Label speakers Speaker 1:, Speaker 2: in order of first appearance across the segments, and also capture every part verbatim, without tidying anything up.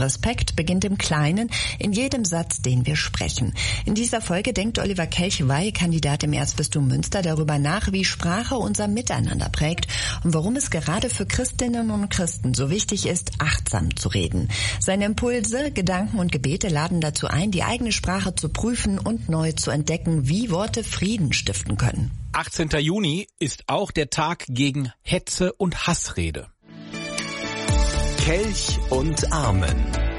Speaker 1: Respekt beginnt im Kleinen, in jedem Satz, den wir sprechen. In dieser Folge denkt Oliver Kelch, Weihekandidat im Erzbistum Münster, darüber nach, wie Sprache unser Miteinander prägt und warum es gerade für Christinnen und Christen so wichtig ist, achtsam zu reden. Seine Impulse, Gedanken und Gebete laden dazu ein, die eigene Sprache zu prüfen und neu zu entdecken, wie Worte Frieden stiften können.
Speaker 2: achtzehnter Juni ist auch der Tag gegen Hetze und Hassrede.
Speaker 3: Kelch und Amen.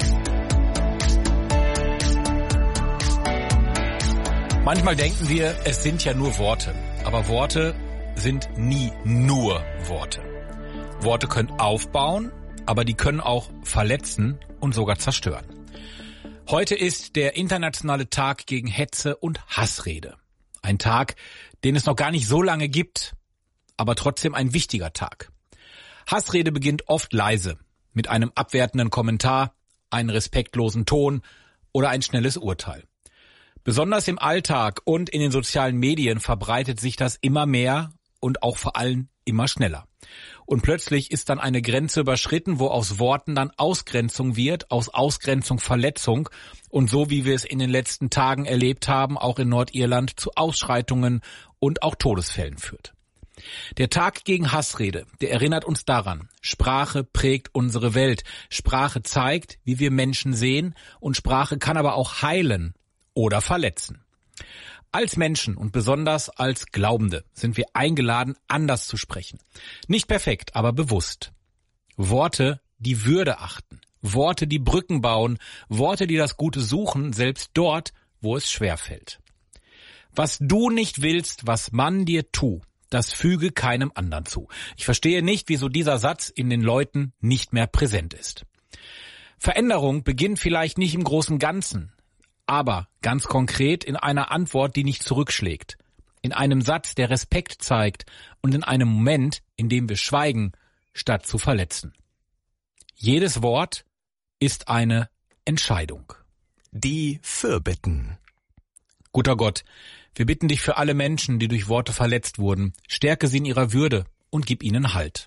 Speaker 2: Manchmal denken wir, es sind ja nur Worte. Aber Worte sind nie nur Worte. Worte können aufbauen, aber die können auch verletzen und sogar zerstören. Heute ist der internationale Tag gegen Hetze und Hassrede. Ein Tag, den es noch gar nicht so lange gibt, aber trotzdem ein wichtiger Tag. Hassrede beginnt oft leise, mit einem abwertenden Kommentar, einem respektlosen Ton oder ein schnelles Urteil. Besonders im Alltag und in den sozialen Medien verbreitet sich das immer mehr und auch vor allem immer schneller. Und plötzlich ist dann eine Grenze überschritten, wo aus Worten dann Ausgrenzung wird, aus Ausgrenzung Verletzung und so wie wir es in den letzten Tagen erlebt haben, auch in Nordirland zu Ausschreitungen und auch Todesfällen führt. Der Tag gegen Hassrede, der erinnert uns daran, Sprache prägt unsere Welt. Sprache zeigt, wie wir Menschen sehen und Sprache kann aber auch heilen oder verletzen. Als Menschen und besonders als Glaubende sind wir eingeladen, anders zu sprechen. Nicht perfekt, aber bewusst. Worte, die Würde achten. Worte, die Brücken bauen. Worte, die das Gute suchen, selbst dort, wo es schwerfällt. Was du nicht willst, was man dir tu, das füge keinem anderen zu. Ich verstehe nicht, wieso dieser Satz in den Leuten nicht mehr präsent ist. Veränderung beginnt vielleicht nicht im großen Ganzen, aber ganz konkret in einer Antwort, die nicht zurückschlägt. In einem Satz, der Respekt zeigt und in einem Moment, in dem wir schweigen, statt zu verletzen. Jedes Wort ist eine Entscheidung.
Speaker 3: Die Fürbitten.
Speaker 2: Guter Gott, wir bitten dich für alle Menschen, die durch Worte verletzt wurden. Stärke sie in ihrer Würde und gib ihnen Halt.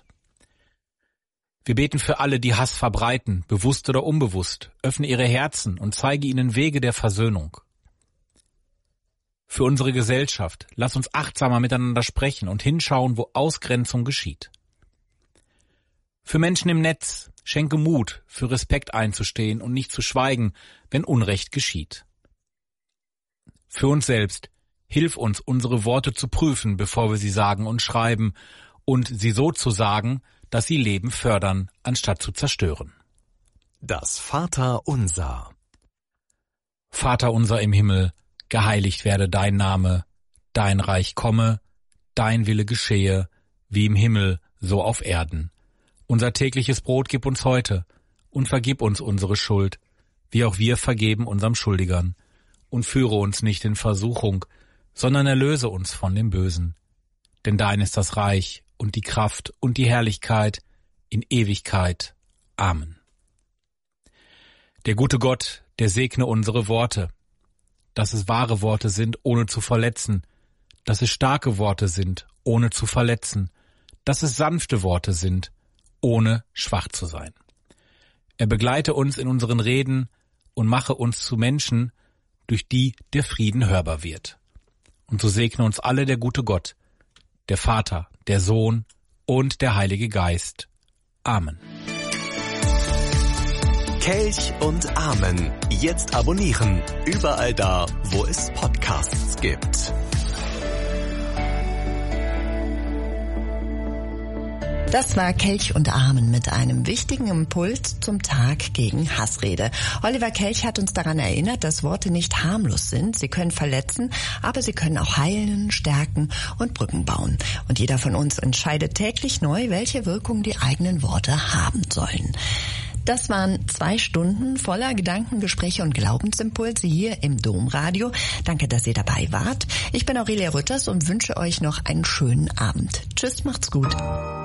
Speaker 2: Wir beten für alle, die Hass verbreiten, bewusst oder unbewusst. Öffne ihre Herzen und zeige ihnen Wege der Versöhnung. Für unsere Gesellschaft, lass uns achtsamer miteinander sprechen und hinschauen, wo Ausgrenzung geschieht. Für Menschen im Netz, schenke Mut, für Respekt einzustehen und nicht zu schweigen, wenn Unrecht geschieht. Für uns selbst, hilf uns, unsere Worte zu prüfen, bevor wir sie sagen und schreiben, und sie so zu sagen, dass sie Leben fördern, anstatt zu zerstören.
Speaker 3: Das Vaterunser.
Speaker 2: Vater unser im Himmel, geheiligt werde dein Name, dein Reich komme, dein Wille geschehe, wie im Himmel, so auf Erden. Unser tägliches Brot gib uns heute und vergib uns unsere Schuld, wie auch wir vergeben unserem Schuldigern. Und führe uns nicht in Versuchung, sondern erlöse uns von dem Bösen. Denn dein ist das Reich und die Kraft und die Herrlichkeit in Ewigkeit. Amen. Der gute Gott, der segne unsere Worte, dass es wahre Worte sind, ohne zu verletzen, dass es starke Worte sind, ohne zu verletzen, dass es sanfte Worte sind, ohne schwach zu sein. Er begleite uns in unseren Reden und mache uns zu Menschen, durch die der Frieden hörbar wird. Und so segne uns alle der gute Gott, der Vater, der Sohn und der Heilige Geist. Amen.
Speaker 3: Kelch und Amen. Jetzt abonnieren. Überall da, wo es Podcasts gibt.
Speaker 1: Das war Kelch und Amen mit einem wichtigen Impuls zum Tag gegen Hassrede. Oliver Kelch hat uns daran erinnert, dass Worte nicht harmlos sind. Sie können verletzen, aber sie können auch heilen, stärken und Brücken bauen. Und jeder von uns entscheidet täglich neu, welche Wirkung die eigenen Worte haben sollen. Das waren zwei Stunden voller Gedankengespräche und Glaubensimpulse hier im Domradio. Danke, dass ihr dabei wart. Ich bin Aurelia Rütters und wünsche euch noch einen schönen Abend. Tschüss, macht's gut.